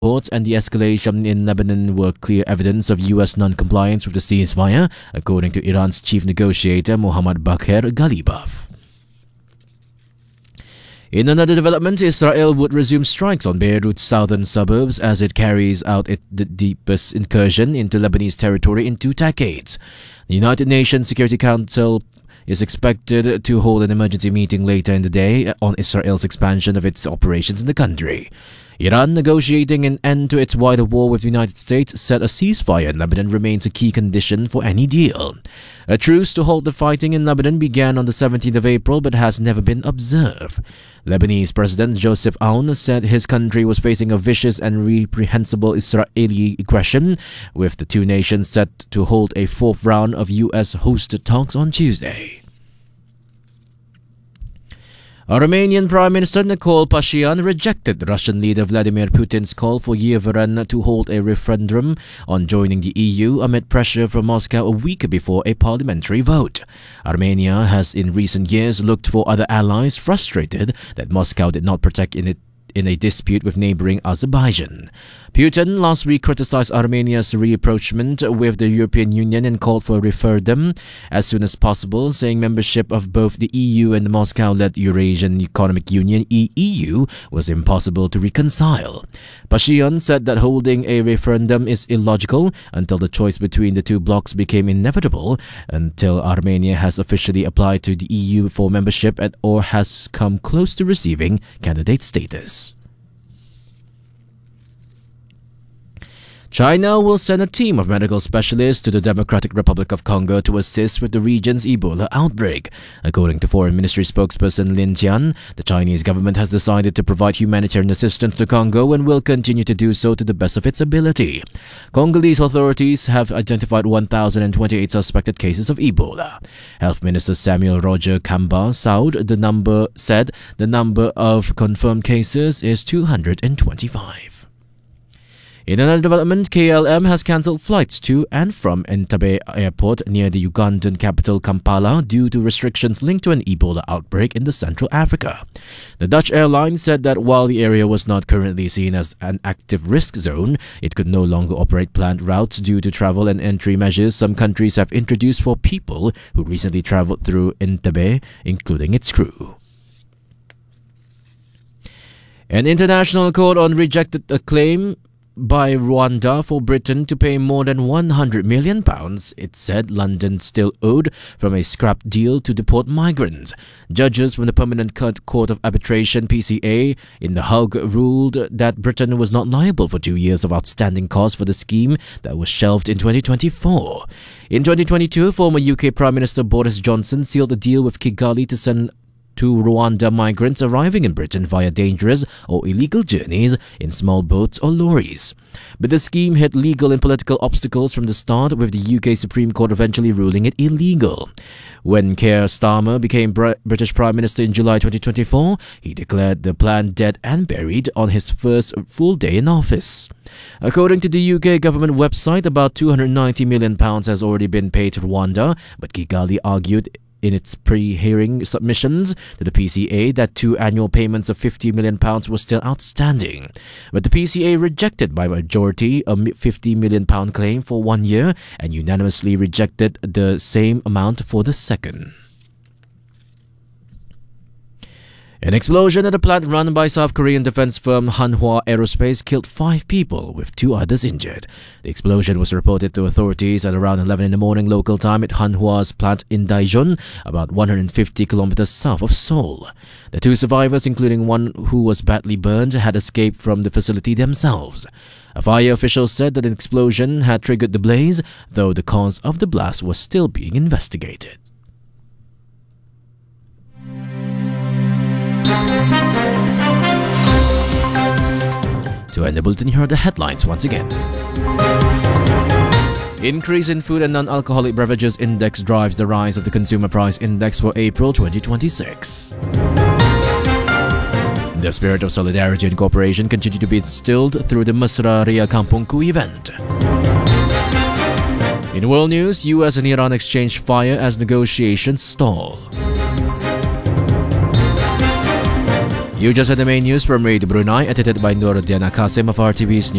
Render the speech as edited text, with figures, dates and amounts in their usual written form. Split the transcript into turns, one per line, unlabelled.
reports and the escalation in Lebanon were clear evidence of U.S. non-compliance with the ceasefire, according to Iran's chief negotiator Mohammad Bagher Ghalibaf. In another development, Israel would resume strikes on Beirut's southern suburbs as it carries out its deepest incursion into Lebanese territory in 2 decades. The United Nations Security Council is expected to hold an emergency meeting later in the day on Israel's expansion of its operations in the country. Iran, negotiating an end to its wider war with the United States, said a ceasefire in Lebanon remains a key condition for any deal. A truce to halt the fighting in Lebanon began on the 17th of April but has never been observed. Lebanese President Joseph Aoun said his country was facing a vicious and reprehensible Israeli aggression, with the 2 nations set to hold a 4th round of U.S.-hosted talks on Tuesday. Armenian Prime Minister Nikol Pashinyan rejected Russian leader Vladimir Putin's call for Yerevan to hold a referendum on joining the EU amid pressure from Moscow a week before a parliamentary vote. Armenia has in recent years looked for other allies, frustrated that Moscow did not protect in a dispute with neighboring Azerbaijan. Putin last week criticized Armenia's rapprochement with the European Union and called for a referendum as soon as possible, saying membership of both the EU and the Moscow-led Eurasian Economic Union (EEU) was impossible to reconcile. Pashinyan said that holding a referendum is illogical until the choice between the 2 blocs became inevitable, until Armenia has officially applied to the EU for membership or has come close to receiving candidate status. China will send a team of medical specialists to the Democratic Republic of Congo to assist with the region's Ebola outbreak. According to Foreign Ministry spokesperson Lin Jian, the Chinese government has decided to provide humanitarian assistance to Congo and will continue to do so to the best of its ability. Congolese authorities have identified 1,028 suspected cases of Ebola. Health Minister Samuel Roger Kamba said the number of confirmed cases is 225. In another development, KLM has cancelled flights to and from Entebbe Airport near the Ugandan capital Kampala due to restrictions linked to an Ebola outbreak in Central Africa. The Dutch airline said that while the area was not currently seen as an active risk zone, it could no longer operate planned routes due to travel and entry measures some countries have introduced for people who recently traveled through Entebbe, including its crew. An international court rejected a claim by Rwanda for Britain to pay more than £100 million, it said London still owed from a scrap deal to deport migrants. Judges from the Permanent Court of Arbitration (PCA) in The Hague ruled that Britain was not liable for 2 years of outstanding costs for the scheme that was shelved in 2024. In 2022, former UK Prime Minister Boris Johnson sealed a deal with Kigali to send to Rwanda migrants arriving in Britain via dangerous or illegal journeys in small boats or lorries. But the scheme hit legal and political obstacles from the start, with the UK Supreme Court eventually ruling it illegal. When Keir Starmer became British Prime Minister in July 2024, he declared the plan dead and buried on his first full day in office. According to the UK government website, about £290 million has already been paid to Rwanda, but Kigali argued in its pre-hearing submissions to the PCA that 2 annual payments of £50 million were still outstanding. But the PCA rejected by majority a £50 million claim for 1 year and unanimously rejected the same amount for the second. An explosion at a plant run by South Korean defense firm Hanwha Aerospace killed 5 people, with 2 others injured. The explosion was reported to authorities at around 11 in the morning local time at Hanwha's plant in Daejeon, about 150 kilometers south of Seoul. The 2 survivors, including one who was badly burned, had escaped from the facility themselves. A fire official said that an explosion had triggered the blaze, though the cause of the blast was still being investigated. To end the bulletin, here are the headlines once again. Increase in food and non-alcoholic beverages index drives the rise of the consumer price index for April 2026. The spirit of solidarity and cooperation continue to be instilled through the Mesra Ria Kampungku event. In world news, US and Iran exchange fire as negotiations stall. You just had the main news from Radio Brunei, edited by Noordiana Kasim of RTV's News.